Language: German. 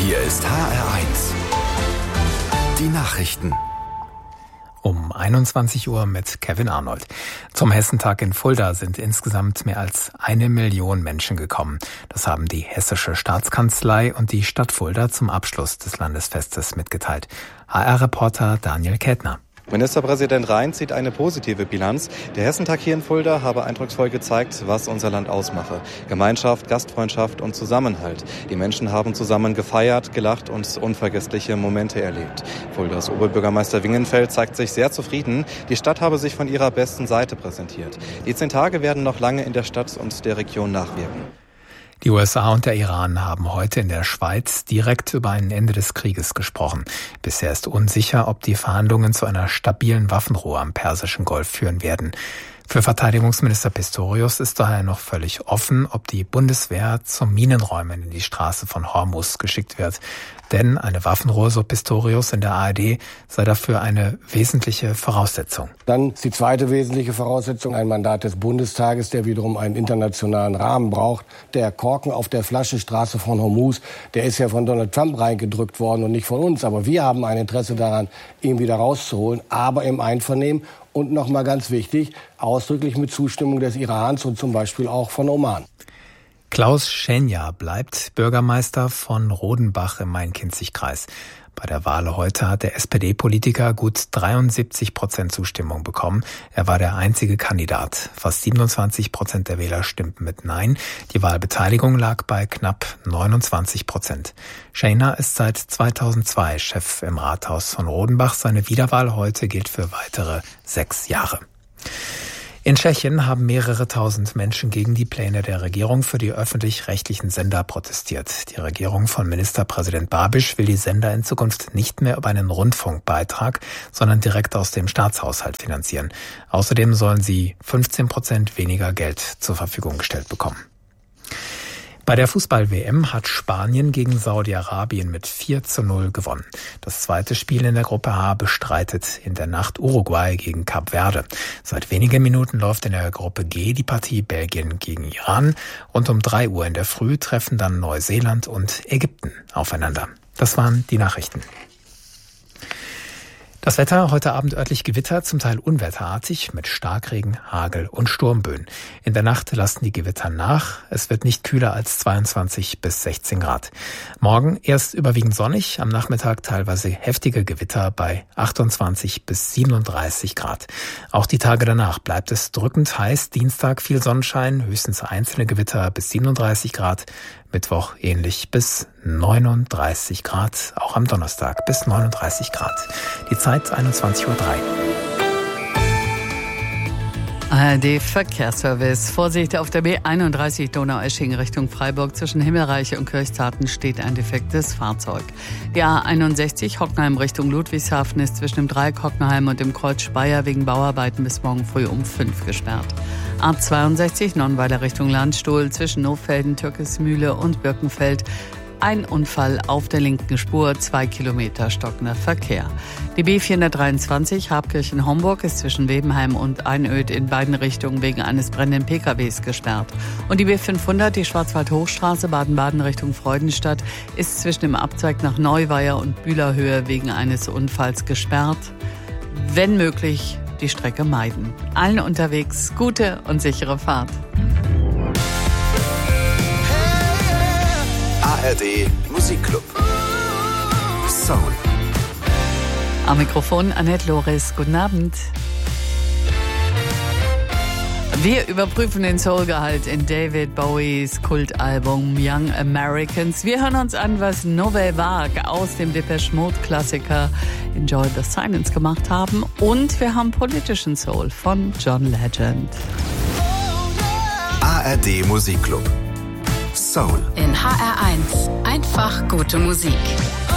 Hier ist HR1. Die Nachrichten. Um 21 Uhr mit Kevin Arnold. Zum Hessentag in Fulda sind insgesamt mehr als 1 Million Menschen gekommen. Das haben die Hessische Staatskanzlei und die Stadt Fulda zum Abschluss des Landesfestes mitgeteilt. HR-Reporter Daniel Kätner. Ministerpräsident Rhein zieht eine positive Bilanz. Der Hessentag hier in Fulda habe eindrucksvoll gezeigt, was unser Land ausmache. Gemeinschaft, Gastfreundschaft und Zusammenhalt. Die Menschen haben zusammen gefeiert, gelacht und unvergessliche Momente erlebt. Fuldas Oberbürgermeister Wingenfeld zeigt sich sehr zufrieden. Die Stadt habe sich von ihrer besten Seite präsentiert. Die 10 Tage werden noch lange in der Stadt und der Region nachwirken. Die USA und der Iran haben heute in der Schweiz direkt über ein Ende des Krieges gesprochen. Bisher ist unsicher, ob die Verhandlungen zu einer stabilen Waffenruhe am Persischen Golf führen werden. Für Verteidigungsminister Pistorius ist daher noch völlig offen, ob die Bundeswehr zum Minenräumen in die Straße von Hormuz geschickt wird. Denn eine Waffenruhe, so Pistorius in der ARD, sei dafür eine wesentliche Voraussetzung. Dann ist die zweite wesentliche Voraussetzung ein Mandat des Bundestages, der wiederum einen internationalen Rahmen braucht. Der Korken auf der Flasche Straße von Hormuz, der ist ja von Donald Trump reingedrückt worden und nicht von uns. Aber wir haben ein Interesse daran, ihn wieder rauszuholen, aber im Einvernehmen. Und nochmal ganz wichtig, ausdrücklich mit Zustimmung des Irans und zum Beispiel auch von Oman. Klaus Schenja bleibt Bürgermeister von Rodenbach im Main-Kinzig-Kreis. Bei der Wahl heute hat der SPD-Politiker gut 73% Zustimmung bekommen. Er war der einzige Kandidat. Fast 27% der Wähler stimmten mit Nein. Die Wahlbeteiligung lag bei knapp 29%. Schenja ist seit 2002 Chef im Rathaus von Rodenbach. Seine Wiederwahl heute gilt für weitere 6 Jahre. In Tschechien haben mehrere tausend Menschen gegen die Pläne der Regierung für die öffentlich-rechtlichen Sender protestiert. Die Regierung von Ministerpräsident Babiš will die Sender in Zukunft nicht mehr über einen Rundfunkbeitrag, sondern direkt aus dem Staatshaushalt finanzieren. Außerdem sollen sie 15% weniger Geld zur Verfügung gestellt bekommen. Bei der Fußball-WM hat Spanien gegen Saudi-Arabien mit 4:0 gewonnen. Das zweite Spiel in der Gruppe H bestreitet in der Nacht Uruguay gegen Kap Verde. Seit wenigen Minuten läuft in der Gruppe G die Partie Belgien gegen Iran. Und um 3 Uhr in der Früh treffen dann Neuseeland und Ägypten aufeinander. Das waren die Nachrichten. Das Wetter, heute Abend örtlich Gewitter, zum Teil unwetterartig mit Starkregen, Hagel und Sturmböen. In der Nacht lassen die Gewitter nach. Es wird nicht kühler als 22 bis 16 Grad. Morgen erst überwiegend sonnig, am Nachmittag teilweise heftige Gewitter bei 28 bis 37 Grad. Auch die Tage danach bleibt es drückend heiß. Dienstag viel Sonnenschein, höchstens einzelne Gewitter bis 37 Grad. Mittwoch ähnlich bis 39 Grad, auch am Donnerstag bis 39 Grad. Die Zeit 21:03 Uhr. ARD Verkehrsservice. Vorsicht, auf der B31 Donaueschingen Richtung Freiburg zwischen Himmelreich und Kirchzarten steht ein defektes Fahrzeug. Die A61 Hockenheim Richtung Ludwigshafen ist zwischen dem Dreieck Hockenheim und dem Kreuz Speyer wegen Bauarbeiten bis morgen früh um 5 gesperrt. A62 Nonnweiler Richtung Landstuhl zwischen Nohfelden, Türkismühle und Birkenfeld. Ein Unfall auf der linken Spur, 2 Kilometer stockender Verkehr. Die B423 Habkirchen-Homburg ist zwischen Webenheim und Einöd in beiden Richtungen wegen eines brennenden PKWs gesperrt. Und die B500, die Schwarzwald-Hochstraße Baden-Baden Richtung Freudenstadt, ist zwischen dem Abzweig nach Neuweier und Bühlerhöhe wegen eines Unfalls gesperrt. Wenn möglich, die Strecke meiden. Allen unterwegs gute und sichere Fahrt. ARD Musikclub. Soul. Am Mikrofon Annette Loris. Guten Abend. Wir überprüfen den Soulgehalt in David Bowies Kultalbum Young Americans. Wir hören uns an, was Nouvelle Vague aus dem Depeche Mode Klassiker Enjoy the Silence gemacht haben. Und wir haben politischen Soul von John Legend. ARD Musikclub. Soul. In HR1 einfach gute Musik.